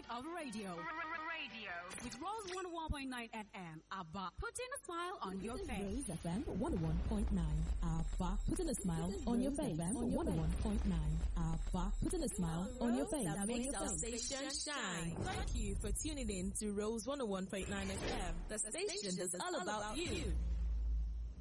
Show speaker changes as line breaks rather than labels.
side of radio. With Rose 101.9 FM, ABBA, putting a smile on your face.
Rose FM 101.9, ABBA, putting a smile on your face. 101.9, ABBA, putting a smile on your face.
That makes our station shine. Thank you for tuning in to Rose 101.9 FM, the station that's all about you.